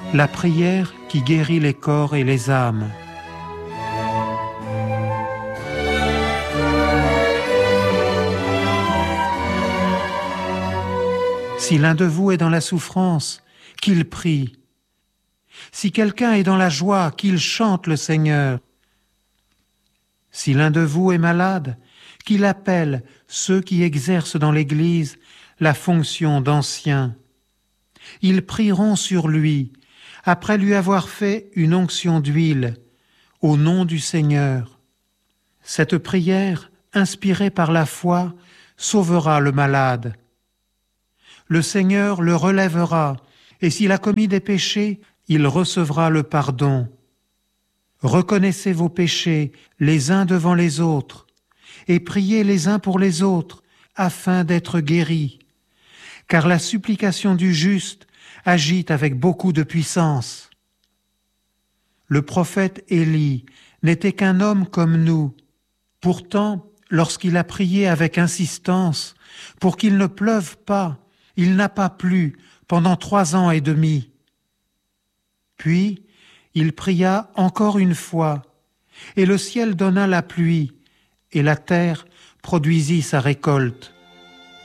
la prière qui guérit les corps et les âmes. Si l'un de vous est dans la souffrance, qu'il prie. Si quelqu'un est dans la joie, qu'il chante le Seigneur. Si l'un de vous est malade, qu'il appelle ceux qui exercent dans l'Église la fonction d'anciens. Ils prieront sur lui, après lui avoir fait une onction d'huile, au nom du Seigneur. Cette prière, inspirée par la foi, sauvera le malade. Le Seigneur le relèvera, et s'il a commis des péchés, il recevra le pardon. Reconnaissez vos péchés les uns devant les autres, et priez les uns pour les autres, afin d'être guéris. Car la supplication du juste agit avec beaucoup de puissance. Le prophète Élie n'était qu'un homme comme nous. Pourtant, lorsqu'il a prié avec insistance pour qu'il ne pleuve pas, il n'a pas plu pendant 3 ans et demi. Puis, il pria encore une fois, et le ciel donna la pluie, et la terre produisit sa récolte.